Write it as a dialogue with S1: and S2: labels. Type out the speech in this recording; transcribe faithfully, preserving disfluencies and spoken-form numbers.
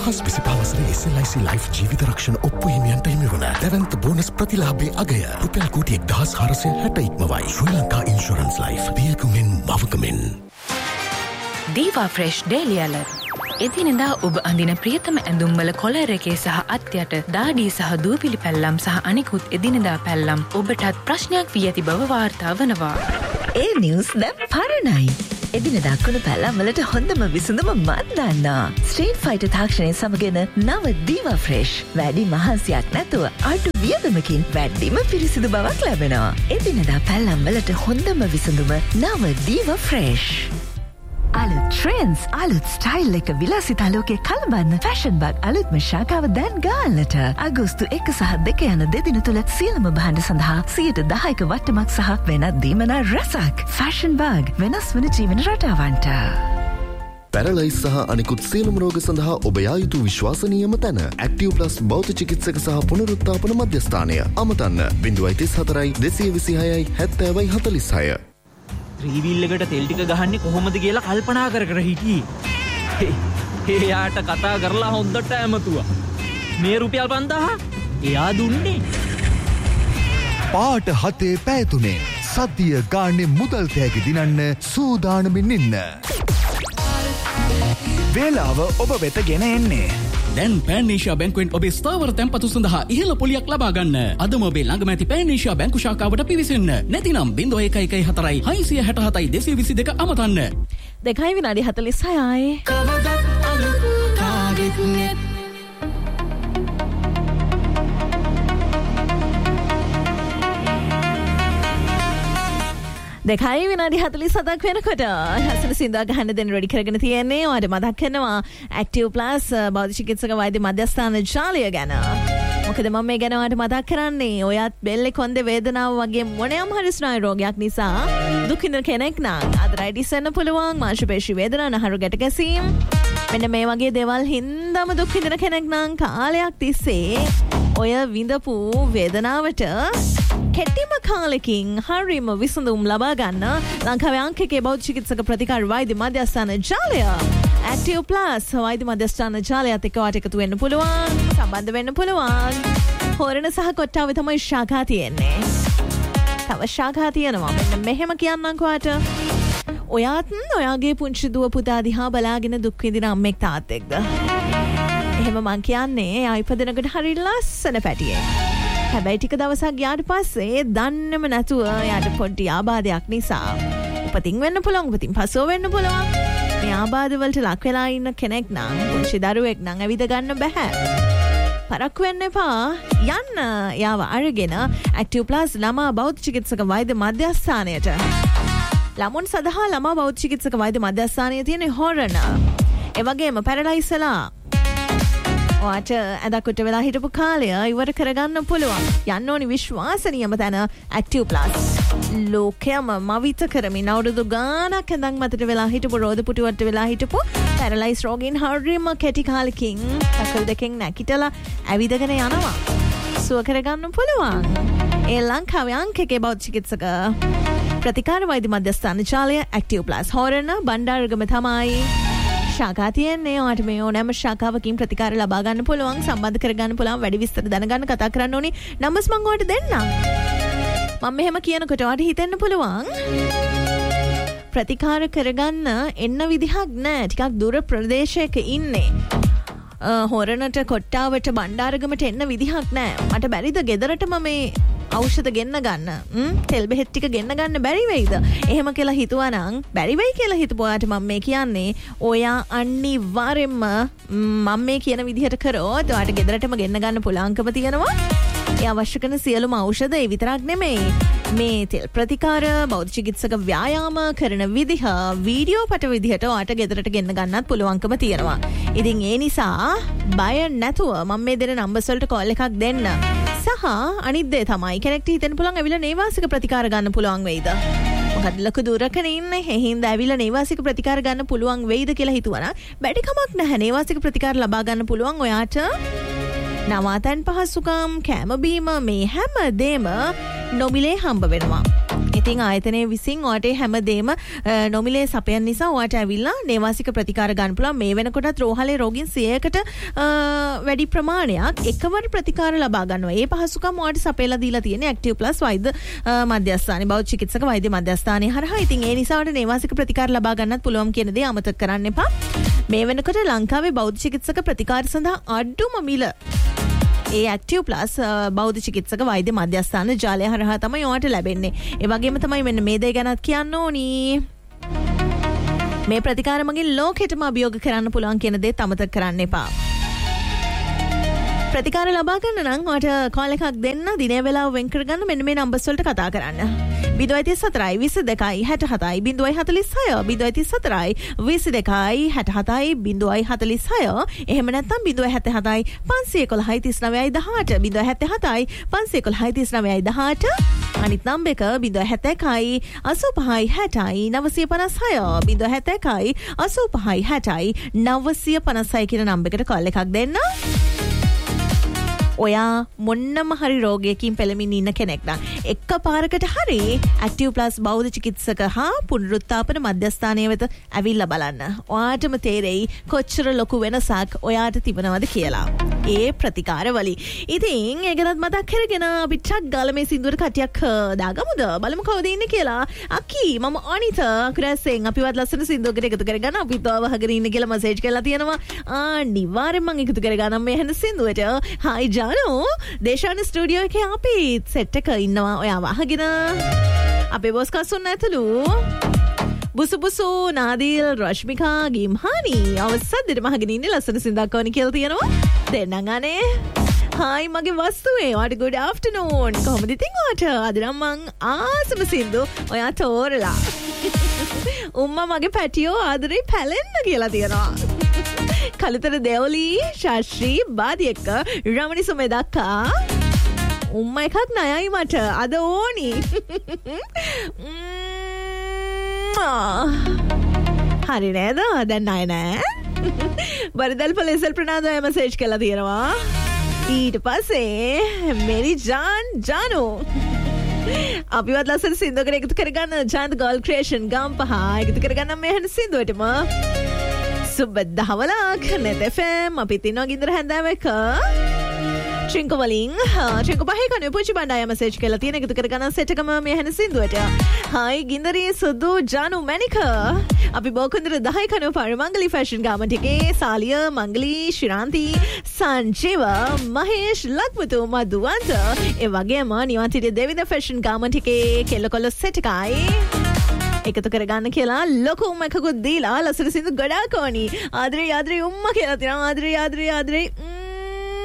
S1: දෙදහස් විසිපහ වසරේ S L ආයි සී ලයිෆ් ජීවිත රක්ෂණ ඔප්පු හිමියන්ට හිමි වන දැවැන්ත බෝනස් ප්‍රතිලාභයේ අගය රුපියල් කෝටි එක්දහස් හාරසිය හැට ඉක්මවයි. ශ්‍රී Lanka insurance life පියකුමින් මවකමින්.
S2: දීවා fresh daily alert. එදිනෙදා ඔබ අඳින ප්‍රියතම ඇඳුම්වල කොලර් එකේ සහ අත්යට දාඩිය සහ දූවිලි පැල්ලම් සහ අනිකුත් එදිනෙදා පැල්ලම් ඔබටත් ප්‍රශ්නයක් වී ඇති බව වාර්තා වනවා.
S3: ඒ නිවුස් දැන් පරණයි. එදිනෙදා කුණු පැල්ලම් වලට හොඳම විසඳුම මන් දන්නා. ස්ට්‍රීට් ෆයිටර් තාක්ෂණය සමගන නව දීවා ෆ්‍රෙෂ්. වැඩි මහන්සියක් නැතුව අඩු වියදමකින් වැඩිම පිරිසිදු බවක් ලැබෙනවා. එදිනෙදා පැල්ලම් වලට හොඳම විසඳුම නව දීවා ෆ්‍රෙෂ්. අලුත් ට්‍රෙන්ඩ්ස් අලුත් ස්ටයිල් එක විලාසිතා ලෝකේ කලබන්න ෆැෂන් බග් අලුත්ම ශාඛාව දැන් ගාල්ලට අගෝස්තු එක සහ දෙක යන දෙදින තුල සියලුම භාණ්ඩ සඳහා සියයට දහයක වට්ටමක් සහ වෙනත් දීමනා රසක්. ෆැෂන් බග් වෙනස් වන ජීවන රටාවන්ට.
S4: පැරලයිස් සහ අනිකුත් සියලුම රෝග සඳහා ඔබ යා යුතු විශ්වාසනීයම තැන ඇක්ටිව් ප්ලස් භෞතික චිකිත්සක සහ පුනරුත්ථාපන මධ්‍යස්ථානය. අමතන්න ज़ीरो तीस हतरයි දෙසිය විසිහයයි හැත්තෑවයි හතළිස් හය.
S5: ත්‍රීවිල් එකට තෙල් ටික ගහන්නේ කොහොමද කියලා කල්පනා කර කර හිටියේ. එයාට කතා කරලා හොඳට ඇමතුවා. මේ රුපියල් පන්දාහ එයා දුන්නේ.
S6: පාට හතේ පැය තුනේ සතිය ගානේ මුදල් තෑගි දිනන්න සූදානමින් ඉන්න. වේලාව ඔබ වෙත ගෙන එන්නේ.
S7: දැන් පෑනේෂියා බැංකුවෙන් ඔබේ ස්ථාවර තැන්පතු සඳහා ඉහළ පොලියක් ලබා ගන්න. අදම ඔබේ ළඟම ඇති පෑනේෂියා බැංකු ශාඛාවට පිවිසෙන්න. නැතිනම් ज़ीरो एक एक एक හතරයි හයසිය හැට හතයි දෙසිය විසි දෙක අමතන්න.
S3: දෙකයි විනාඩි හතළිස් හයයි.
S8: කවදත් අලුත් කාගෙත් නෙත්.
S3: දෙකයි විනාඩි හතළිස් හතක් වෙනකොට හසන සින්දුවක් ගහන්න දෙන්න රෙඩි කරගෙන තියෙන්නේ. ඔයාලට මතක් කරනවා ඇක්ටිව් ප්ලස් බෞද්ධ චිකිත්සක වෛද්‍ය මධ්‍යස්ථාන ජාලය ගැන. මොකද මම මේ ගැන ඔයාලට මතක් කරන්නේ ඔයත් බෙල්ලේ කොන්දේ වේදනාව වගේ මොනෑම හරි ස්නායු රෝගයක් නිසා දුක් විඳින කෙනෙක් නම් ආතරයිටිස් වෙන්න පුළුවන්, මාංශපේශී වේදනා, නහර ගැට ගැසීම් මෙන්න මේ වගේ දේවල් හින්දාම දුක් විඳින කෙනෙක් නම් කාලයක් තිස්සේ ඔය විඳපු වේදනාවට කෙටිම කාලෙකින් හරිම විසඳුම් ලබා ගන්න ලංකාවේ අංක එකේ බෞද්ධ චිකිත්සක ප්‍රතිකාර වෛද්‍ය මධ්‍යස්ථාන ජාලය ඇක්ටිව් ප්ලස් වෛද්‍ය මධ්‍යස්ථාන ජාලයත් එක්ක වාට එකතු වෙන්න පුළුවන්, සම්බන්ධ වෙන්න පුළුවන්. හොරණ සහ කොට්ටාවේ තමයි ශාඛා තියෙන්නේ. තව ශාඛා තියෙනවා. මෙන්න මෙහෙම කියන්නම්කෝ වාට. ඔයාත් ඔයාගේ පුංචි දුව පුතා දිහා බලාගෙන දුක් විඳින අම්මෙක් තාත්තෙක්ද? එහෙම මං කියන්නේ ආ ඉපදෙනකොට හරි ලස්සන පැටියෙක්. හැබැයි ටික දවසක් ගියාට පස්සේ දන්නේම නැතුව යාට පොඩි ආබාධයක් නිසා උපතින් වෙන්න පුළුවන්, උපතින් පස්සෝ වෙන්න පුළුවන්. මේ ආබාධ වලට ලක් වෙලා ඉන්න කෙනෙක් නම් පුංචි දරුවෙක් නම් ඇවිද ගන්න බෑ. පරක්කු වෙන්න එපා. යන්න යාව අරගෙන ඇක්ටිව් ප්ලස් ළමා බෞද්ධ චිකිත්සක වෛද්‍ය මධ්‍යස්ථානයට. ළමුන් සඳහා ළමා බෞද්ධ චිකිත්සක වෛද්‍ය මධ්‍යස්ථානයේ තියෙන හොරණ. ඒ වගේම පැරලයිස්ලා ඔයාට ඇදකුට වෙලා හිටපු කාලය ඉවර කරගන්න පුළුවන්. යන්න ඕනි විශ්වාසනීයම තැන ඇක්ටිව් ප්ලස්. ලෝකයම මවිත කරමින් අවුරුදු ගානක් ඇඳන් මතට වෙලා හිටපු රෝද පුටුවට වෙලා හිටපු පැරලයිස් රෝගීන් හරිම කෙටි කාලෙකින් කකුල් දෙකෙන් නැකිටලා ඇවිදගෙන යනවා. සුව කරගන්න පුළුවන්. ඒ ලංකාවේ අංක එකේ බෞද්ධ චිකිත්සක ප්‍රතිකාර වෛද්‍ය මධ්‍යස්ථාන ජාලය ඇක්ටිව් ප්ලස්. හොරණ බණ්ඩාරගම තමයි ශාඛා තියෙන්නේ. ඔයාලට මේ ඕනෑම ශාඛාවකින් ප්‍රතිකාර ලබා ගන්න පුළුවන්, සම්බන්ධ කරගන්න පුළුවන්. වැඩි විස්තර දැනගන්න කතා කරන්න ඕනි. නම්බර්ස් මම ඔයාලට දෙන්නම්. මම මෙහෙම කියනකොට ඔයාලට හිතෙන්න පුළුවන් ප්‍රතිකාර කරගන්න එන්න විදිහක් නැහැ. ටිකක් දුර ප්‍රදේශයක ඉන්නේ. හොරණට කොට්ටාවට බණ්ඩාරගමට එන්න විදිහක් නැහැ. මට බැරිද ගෙදරටම මේ ඖෂධ ගෙන්න ගන්න? තෙල් බෙහෙත් ටික ගෙන්න ගන්න බැරි වෙයිද? එහෙම කියලා හිතුවා නම් බැරි වෙයි කියලා හිතපුවාට මම මේ කියන්නේ ඔයා අනිවාර්යෙන්ම මම මේ කියන විදිහට කරොත් ඔයාට ගෙදරටම ගෙන්න ගන්න පුළුවන්කම තියෙනවා. ඒ අවශ්‍ය කරන සියලුම ඖෂධ ඒ විතරක් නෙමෙයි. මේ තෙල් ප්‍රතිකාර බෞද්ධ චිකිත්සක ව්‍යායාම කරන විදිහ වීඩියෝ පට විදිහට ඔයාට ගෙදරට ගෙන්න ගන්නත් පුළුවන්කම තියෙනවා. ඉතින් ඒ නිසා බය නැතුව මම මේ දෙන නම්බර්ස් වලට කෝල් එකක් දෙන්න. සහ අනිත් දේ තමයි කෙනෙක්ට හිතෙන්න පුළුවන් ඇවිල්ලා නේවාසික ප්‍රතිකාර ගන්න පුළුවන් වෙයිද? මොකද ලොකු දුරකන ඉන්නේ. ඒ හින්දා ඇවිල්ලා නේවාසික ප්‍රතිකාර ගන්න පුළුවන් වෙයිද කියලා හිතුවා නම් බැරි කමක් නැහැ. නේවාසික ප්‍රතිකාර ලබා ගන්න පුළුවන් ඔයාට. නවාතැන් පහසුකම්, කෑම බීම මේ හැම දෙම නොමිලේ හම්බ වෙනවා. ඉතින් ආයතනයේ විසින් ඔයාට හැමදේම නොමිලේ සපයන නිසා ඔයාට ඇවිල්ලා නේවාසික ප්‍රතිකාර ගන්න පුළුවන්. මේ වෙනකොටත් රෝහලේ රෝගීන් සියයකට වැඩි ප්‍රමාණයක් එකවර ප්‍රතිකාර ලබා ගන්නවා. ඒ පහසුකම් ඔයාට සපයලා දීලා තියෙන්නේ Active Plus වෛද්‍ය මධ්‍යස්ථානයේ බෞද්ධ චිකිත්සක වෛද්‍ය මධ්‍යස්ථානයේ හරහා. ඉතින් ඒ නිසා ඔයාට නේවාසික ප්‍රතිකාර ලබා ගන්නත් පුළුවන් කියන දේ අමතක කරන්න එපා. මේ වෙනකොට ලංකාවේ බෞද්ධ චිකිත්සක ප්‍රතිකාර සඳහා අඩුම මිල ඒ Active Plus බෞද්ධ චිකිත්සක වෛද්‍ය මධ්‍යස්ථාන ජාලය හරහා තමයි ඔයාට ලැබෙන්නේ. ඒ වගේම තමයි මෙන්න මේ දේ ගැනත් කියන්න ඕනි. මේ ප්‍රතිකාර මගින් ලෝකෙටම අභියෝග කරන්න පුළුවන් කියන දේ අමතක කරන්න එපා. ප්‍රතිකාර ලබා ගන්න නම් ඔයාට කෝල් එකක් දෙන්න දිනේ වෙලාව වෙන් කරගන්න මෙන්න මේ නම්බර්ස් වලට කතා කරන්න. zero one seven විසි දෙකයි හැට හතයි zero හතළිස් හය zero one seven විසි දෙකයි හැට හතයි zero හතළිස් හය එහෙම නැත්නම් zero seven seven පන්සිය එකොළහයි තිස් නවයයි දහඅට zero seven seven පන්සිය එකොළහයි තිස් නවයයි දහඅට අනිත් නම්බර එක zero seven එකයි අසූ පහයි හැටයි නවසිය පනස් හය zero seven එකයි අසූ පහයි හැටයි නවසිය පනස් හය කියන නම්බර එකට කෝල් එකක් දෙන්න. ඔයා මොන්නම හරි රෝගයකින් පෙළමින් ඉන්න කෙනෙක් නම් එක පාරකට හරි Active Plus බෞද්ධ චිකිත්සක හා පුනරුත්ථාපන මධ්‍යස්ථානය වෙත ඇවිල්ලා බලන්න. ඔයාටම තේරෙයි කොච්චර ලොකු වෙනසක් ඔයාට තිබනවද කියලා. ඒ ප්‍රතිකාර වලින්. ඉතින් ඒකවත් මතක් කරගෙන අපි ට්‍රක් ගාලා මේ සින්දුවට කටියක් දාගමුද? බලමු කවුද ඉන්නේ කියලා. අකි මම අනිත කුරැසෙන් අපිවත් ලස්සන සින්දුවකට එකතු කරගන්න අපි තව වහගෙන ඉන්න කියලා මැසේජ් කරලා තියෙනවා. අනිවාර්යෙන් මම එකතු කරගන්නම් මේ හැන සින්දුවට. හයි ජානෝ දේශාන ස්ටුඩියෝ එකේ අපි සෙට් එක ඉන්නවා ඔයා වහගෙන. අපේ බොස් කසුන් ඇතුළු බුසු බුසු නාදිල් රශ්මිකා ගිම්හානි අවසද්දට මහගෙන ඉන්නේ ලස්සන සින්දක් ඕනි කියලා තියෙනවා. දෙන්නම් අනේ. හායි මගේ වස්තුවේ ඔයාට good afternoon. කොහොමද ඉතින් ඔයාට? අද නම් මං ආසම සින්දු ඔයා තෝරලා. උම්මා මගේ පැටියෝ ආදරේ පැලෙන්න කියලා තියෙනවා. කලතර දෙවලි ශාස්ත්‍රී බාදියක රමණි සුමෙදක්කා උම්ම එකක් නයයි මට අද ඕනි. හරි නේද? දැන් නය නෑ. බරදල් පොලේසල් ප්‍රනාදය මැසේජ් කළා තියෙනවා. ඊට පස්සේ මෙරි ජාන් ජානෝ අපිවත් ලස්සන සින්දුවකට එකතු කරගන්න ජාන්ත ගෝල් ක්‍රියේෂන් ගම් පහ එකතු කරගන්න මේ හැන සින්දුවටම සුබ දහවලක් net F M අපි තිනවා ගින්දර හැන්දෑවක චින්කෝ වලින් චින්කෝ පහේ කනේ පුංචි බණ්ඩාය මැසේජ් කරලා තියෙන එකතු කරගන්න සෙට් එකම මේ හැන සින්දුවට. හයි ගින්දරේ සුදු ජානු මැනික අපි බෝකුන්දර දහයි කනේ පරිමංගලි ෆැෂන් ගාමන්ට් එකේ සාලිය මංගලි ශිරාන්ති සංජීව මහේෂ් ලක්මුතු මදුවන්ත ඒ වගේම නිවාන්තිරිය දෙවිද ෆැෂන් ගාමන්ට් එකේ කෙල්ලකොල්ල සෙට් එකයි එකතු කරගන්න කියලා ලොකු උම්ම එකකුත් දීලා ලස්සන සින්දු ගොඩාක් ඕනි. ආදරේ ආදරේ උම්ම කියලා තියෙනවා. ආදරේ ආදරේ ආදරේ